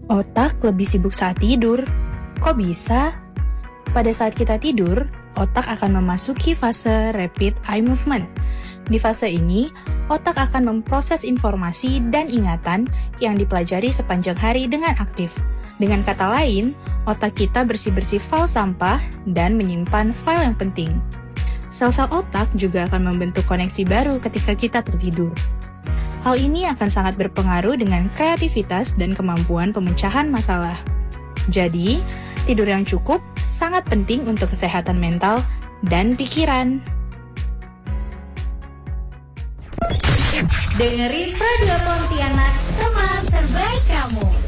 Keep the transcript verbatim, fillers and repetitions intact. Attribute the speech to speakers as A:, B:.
A: Otak lebih sibuk saat tidur. Kok bisa? Pada saat kita tidur, otak akan memasuki fase rapid eye movement. Di fase ini, otak akan memproses informasi dan ingatan yang dipelajari sepanjang hari dengan aktif. Dengan kata lain, otak kita bersih-bersih file sampah dan menyimpan file yang penting. Sel-sel otak juga akan membentuk koneksi baru ketika kita tertidur. Hal ini akan sangat berpengaruh dengan kreativitas dan kemampuan pemecahan masalah. Jadi, tidur yang cukup sangat penting untuk kesehatan mental dan pikiran.
B: Dengerin Radio Pontianak, teman terbaik kamu.